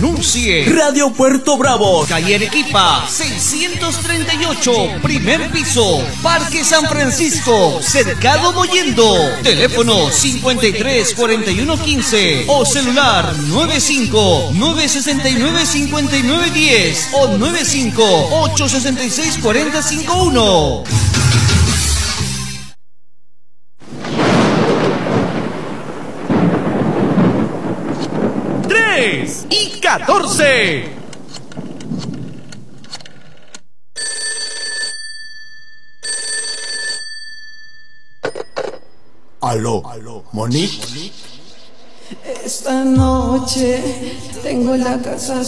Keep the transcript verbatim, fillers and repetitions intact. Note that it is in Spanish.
Anuncie. Radio Puerto Bravo, calle Arequipa, seiscientos treinta y ocho, primer piso, Parque San Francisco, Cercado Mollendo. Teléfono cincuenta y tres, cuarenta y uno, quince o celular nueve cinco, nueve seis nueve, cinco nueve uno cero o nueve cinco, ocho seis seis, cuatro cero cinco uno. tres y catorce. Aló, aló, Monique. Esta noche tengo la casa